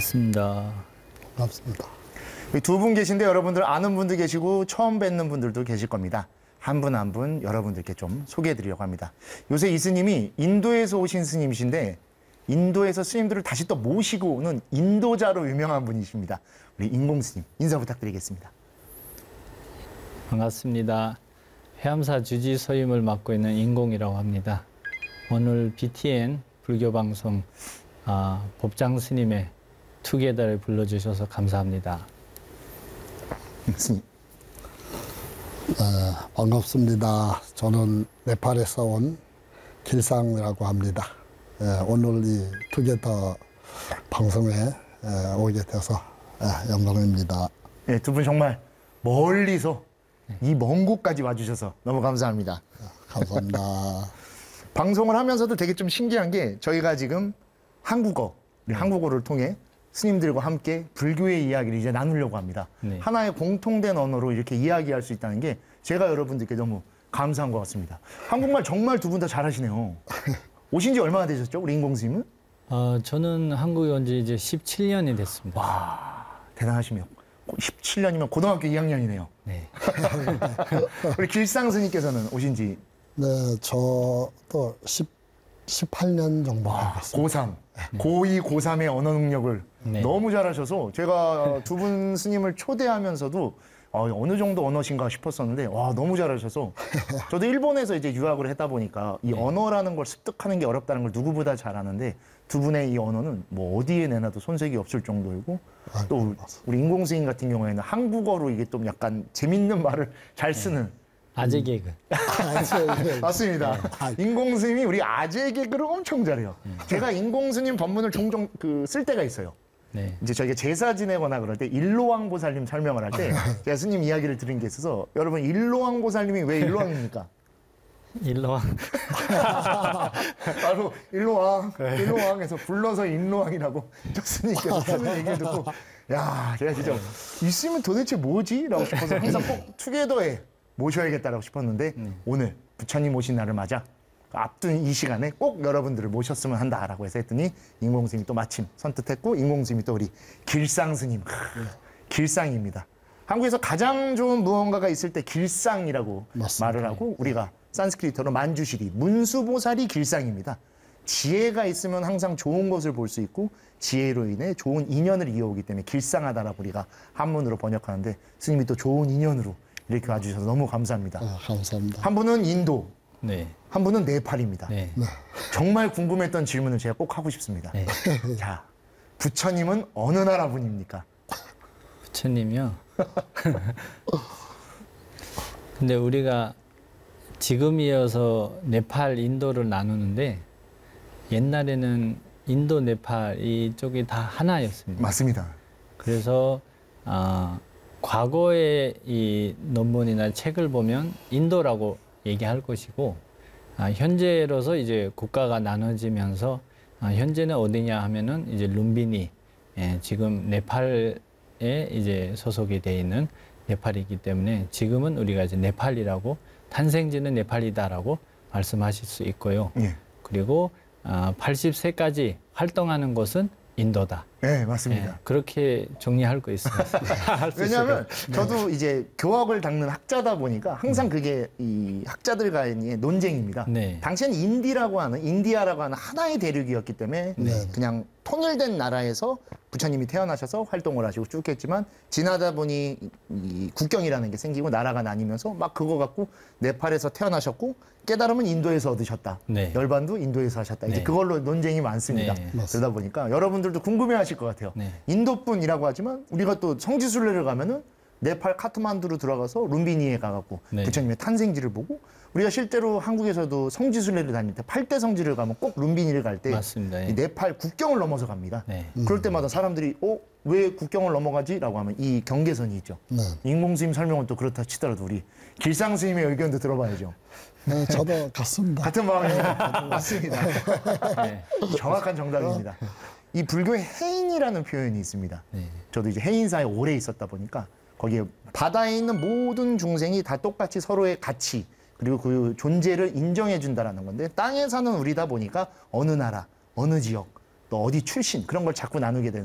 맞습니다. 반갑습니다. 두 분 계신데 여러분들 아는 분도 계시고 처음 뵙는 분들도 계실 겁니다. 한 분 한 분 여러분들께 좀 소개해드리려고 합니다. 요새 이 스님이 인도에서 오신 스님이신데 인도에서 스님들을 다시 또 모시고 오는 인도자로 유명한 분이십니다. 우리 인공 스님 인사 부탁드리겠습니다. 반갑습니다. 해암사 주지 소임을 맡고 있는 인공이라고 합니다. 오늘 BTN 불교방송 법장 스님의 투게더를 불러주셔서 감사합니다. 스님. 반갑습니다. 저는 네팔에서 온 길상이라고 합니다. 오늘 이 투게더 방송에 오게 돼서 영광입니다. 네, 두 분 정말 멀리서 이 먼 곳까지 와주셔서 너무 감사합니다. 감사합니다. 방송을 하면서도 되게 좀 신기한 게 저희가 지금 한국어를 통해 스님들과 함께 불교의 이야기를 이제 나누려고 합니다. 네. 하나의 공통된 언어로 이렇게 이야기할 수 있다는 게 제가 여러분들께 너무 감사한 것 같습니다. 한국말 정말 두 분 다 잘하시네요. 오신 지 얼마나 되셨죠? 우리 인공 스님은? 저는 한국에 온 지 이제 17년이 됐습니다. 와, 대단하시네요. 17년이면 고등학교 2학년이네요. 네. 우리 길상 스님께서는 오신 지 네, 저도 18년 정도 알고 있습니다. 고3, 고2, 고3의 언어 능력을 네. 너무 잘하셔서 제가 두 분 스님을 초대하면서도 어느 정도 언어신가 싶었었는데 와 너무 잘하셔서 저도 일본에서 이제 유학을 했다 보니까 이 언어라는 걸 습득하는 게 어렵다는 걸 누구보다 잘 아는데 두 분의 이 언어는 뭐 어디에 내놔도 손색이 없을 정도이고 또 우리 인공 스님 같은 경우에는 한국어로 이게 좀 약간 재밌는 말을 잘 쓰는 아재 개그. 맞습니다. 인공 스님이 우리 아재 개그를 엄청 잘해요. 제가 인공 스님 법문을 종종 쓸 때가 있어요. 네. 이제 저희가 제사 지내거나 그럴 때 일로왕 보살님 설명을 할 때 제가 스님 이야기를 들은 게 있어서 여러분 일로왕 보살님이 왜 일로왕입니까? 일로와. 바로 일로왕에서 불러서 일로왕이라고 저 스님께서 하는 얘기를 듣고 야 제가 진짜 있으면 도대체 뭐지? 라고 싶어서 항상 꼭 투게더에 모셔야겠다라고 싶었는데 오늘 부처님 오신 날을 맞아 앞둔 이 시간에 꼭 여러분들을 모셨으면 한다라고 해서 했더니 인공스님이 또 마침 선뜻했고 인공스님이 또 우리 길상스님 길상입니다. 한국에서 가장 좋은 무언가가 있을 때 길상이라고 맞습니다. 말을 하고 우리가 산스크리트어로 만주시리 문수보살이 길상입니다. 지혜가 있으면 항상 좋은 것을 볼 수 있고 지혜로 인해 좋은 인연을 이어오기 때문에 길상하다라고 우리가 한문으로 번역하는데 스님이 또 좋은 인연으로 이렇게 와주셔서 너무 감사합니다. 감사합니다. 한 분은 인도, 네. 한 분은 네팔입니다. 네. 정말 궁금했던 질문을 제가 꼭 하고 싶습니다. 네. 자, 부처님은 어느 나라 분입니까? 부처님이요. 근데 우리가 지금이어서 네팔, 인도를 나누는데 옛날에는 인도, 네팔 이쪽이 다 하나였습니다. 맞습니다. 그래서 과거의 이 논문이나 책을 보면 인도라고 얘기할 것이고 현재로서 이제 국가가 나눠지면서 현재는 어디냐 하면은 이제 룸비니 지금 네팔에 이제 소속이 돼 있는 네팔이기 때문에 지금은 우리가 이제 네팔이라고 탄생지는 네팔이다라고 말씀하실 수 있고요. 예. 그리고 80세까지 활동하는 곳은 인도다. 네, 맞습니다. 그렇게 정리할 거 있습니다. 왜냐하면 저도 이제 교학을 닦는 학자다 보니까 항상 그게 이 학자들 간의 논쟁입니다. 네. 당시엔 인디아라고 하는 하나의 대륙이었기 때문에 그냥 통일된 나라에서 부처님이 태어나셔서 활동을 하시고 쭉 했지만 지나다 보니 이 국경이라는 게 생기고 나라가 나뉘면서 막 그거 갖고 네팔에서 태어나셨고 깨달음은 인도에서 얻으셨다. 네. 열반도 인도에서 하셨다. 이제 네. 그걸로 논쟁이 많습니다. 네. 그러다 보니까 여러분들도 궁금해하실 것 같아요. 네. 인도뿐이라고 하지만 우리가 또 성지순례를 가면은 네팔 카트만두로 들어가서 룸비니에 가갖고 네. 부처님의 탄생지를 보고 우리가 실제로 한국에서도 성지순례를 다닐 때 8대 성지를 가면 꼭 룸비니를 갈 때 맞습니다. 예. 네팔 국경을 넘어서 갑니다. 네. 그럴 때마다 사람들이 왜 국경을 넘어가지? 라고 하면 이 경계선이 있죠. 인공스님 설명은 또 그렇다 치더라도 우리 길상스님의 의견도 들어봐야죠. 네, 저도 같습니다. 같은 마음입니다. 맞습니다. 네. 정확한 정답입니다. 이 불교에 해인이라는 표현이 있습니다. 네. 저도 이제 해인사에 오래 있었다 보니까 거기에 바다에 있는 모든 중생이 다 똑같이 서로의 가치 그리고 그 존재를 인정해 준다라는 건데 땅에 사는 우리다 보니까 어느 나라, 어느 지역, 또 어디 출신 그런 걸 자꾸 나누게 되는